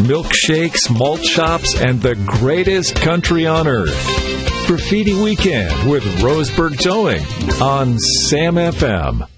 milkshakes, malt shops, and the greatest country on earth. Graffiti Weekend with Roseburg Towing on Sam FM.